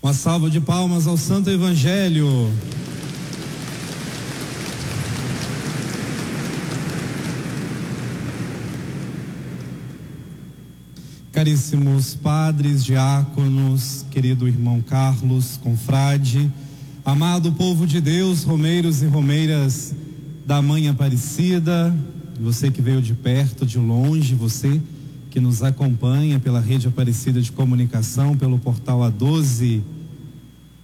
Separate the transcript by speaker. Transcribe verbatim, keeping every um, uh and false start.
Speaker 1: Uma salva de palmas ao Santo Evangelho. Caríssimos padres, diáconos, querido irmão Carlos, confrade, amado povo de Deus, romeiros e romeiras da Mãe Aparecida, você que veio de perto, de longe, você que nos acompanha pela Rede Aparecida de Comunicação, pelo portal A doze